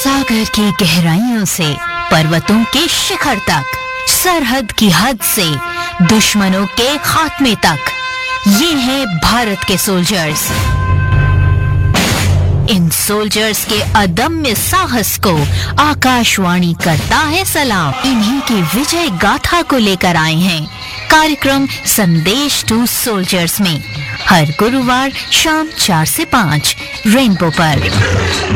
सागर की गहराइयों से पर्वतों के शिखर तक, सरहद की हद से दुश्मनों के खात्मे तक, ये हैं भारत के सोल्जर्स। इन सोल्जर्स के अदम्य साहस को आकाशवाणी करता है सलाम। इन्हीं की विजय गाथा को लेकर आए हैं कार्यक्रम संदेश टू सोल्जर्स में, हर गुरुवार शाम 4 से 5 रेनबो पर।